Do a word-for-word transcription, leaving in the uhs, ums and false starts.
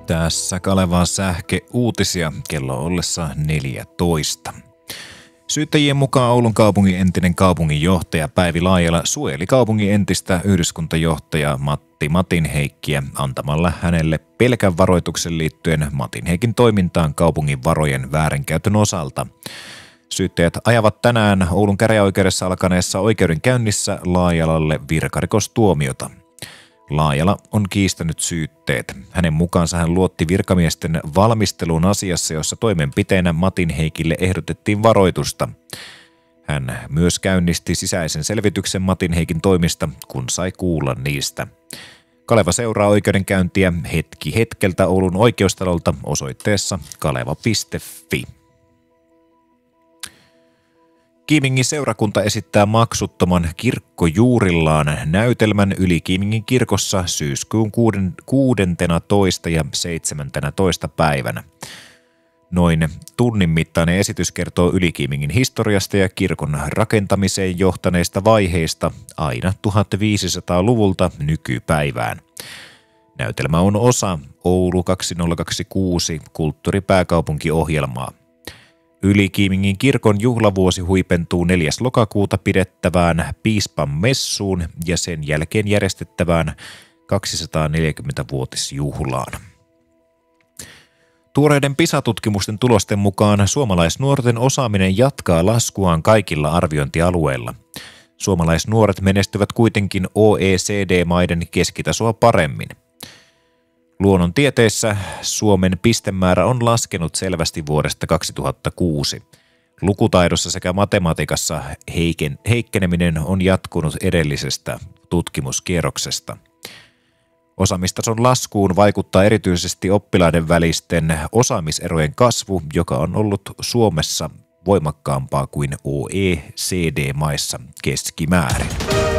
Tässä Kalevan sähkeuutisia kello ollessa neljätoista. Syyttäjien mukaan Oulun kaupungin entinen kaupunginjohtaja Päivi Laajala suojeli kaupungin entistä yhdyskuntajohtajaa Matti Matinheikkiä antamalla hänelle pelkän varoituksen liittyen Matinheikin toimintaan kaupungin varojen väärinkäytön osalta. Syyttäjät ajavat tänään Oulun käräjäoikeudessa alkaneessa oikeudenkäynnissä Laajalalle virkarikostuomiota. Laajala on kiistänyt syytteet. Hänen mukaansa hän luotti virkamiesten valmisteluun asiassa, jossa toimenpiteenä Matinheikille ehdotettiin varoitusta. Hän myös käynnisti sisäisen selvityksen Matinheikin toimista, kun sai kuulla niistä. Kaleva seuraa oikeudenkäyntiä hetki hetkeltä Oulun oikeustalolta osoitteessa kaleva piste fi. Kiimingin seurakunta esittää maksuttoman kirkkojuurillaan näytelmän Yli Kiimingin kirkossa syyskuun kuudentenatoista ja seitsemäntenätoista päivänä. Noin tunnin mittainen esitys kertoo Yli Kiimingin historiasta ja kirkon rakentamiseen johtaneista vaiheista aina tuhatviisisataaluvulta nykypäivään. Näytelmä on osa Oulu kaksituhattakaksikymmentäkuusi kulttuuripääkaupunkiohjelmaa. Yli Kiimingin kirkon juhlavuosi huipentuu neljäs lokakuuta pidettävään piispan messuun ja sen jälkeen järjestettävään kaksisataaneljäkymmentävuotisjuhlaan. Tuoreiden PISA-tutkimusten tulosten mukaan suomalaisnuorten osaaminen jatkaa laskuaan kaikilla arviointialueilla. Suomalaisnuoret menestyvät kuitenkin O E C D-maiden keskitasoa paremmin. Luonnontieteissä Suomen pistemäärä on laskenut selvästi vuodesta kaksituhattakuusi. Lukutaidossa sekä matematiikassa heiken, heikkeneminen on jatkunut edellisestä tutkimuskierroksesta. Osaamistason laskuun vaikuttaa erityisesti oppilaiden välisten osaamiserojen kasvu, joka on ollut Suomessa voimakkaampaa kuin O E C D-maissa keskimäärin.